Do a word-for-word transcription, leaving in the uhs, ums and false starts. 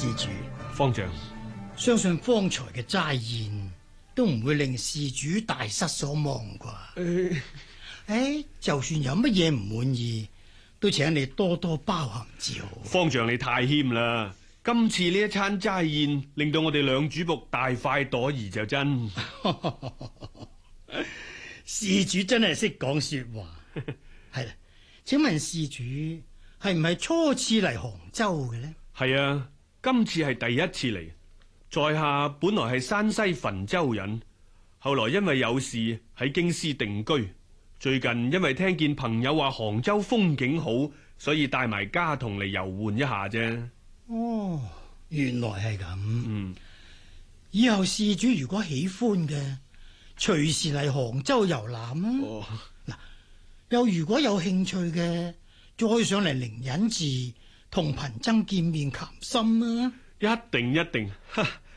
施主。 方丈， 相信方才嘅齋宴都唔會令施主大失所望啩。誒、哎，就算有乜嘢唔滿意，都請你多多包涵至好。 方丈你太謙啦！今次呢一餐齋宴令到我哋兩主僕大快朵頤就真。 施主真係識講說話。係啦，請問施主係唔係初次嚟杭州嘅呢？ 係啊，今次係第一次嚟。在下本來係山西汾州人，後來因為有事喺京師定居。最近因為聽見朋友話杭州風景好，所以帶埋家童嚟遊玩一下啫。 哦，原來係咁。 嗯， 以後施主如果喜歡嘅，隨時嚟杭州遊覽啊。 哦， 嗱，又如果有興趣嘅，再上嚟靈隱寺同貧僧見面談心啊。 一定一定。